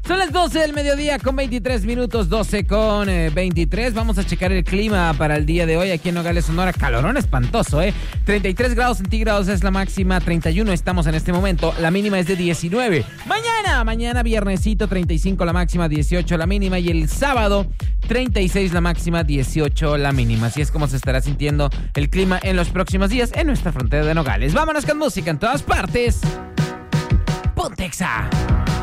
Son las 12 del mediodía con 23 minutos, 12 con 23. Vamos a checar el clima para el día de hoy aquí en Nogales, Sonora. Calorón espantoso, 33 grados centígrados es la máxima, 31 estamos en este momento. La mínima es de 19. Mañana viernesito, 35 la máxima, 18 la mínima. Y el sábado, 36 la máxima, 18 la mínima. Así es como se estará sintiendo el clima en los próximos días en nuestra frontera de Nogales. Vámonos con música en todas partes. Ponte Exa.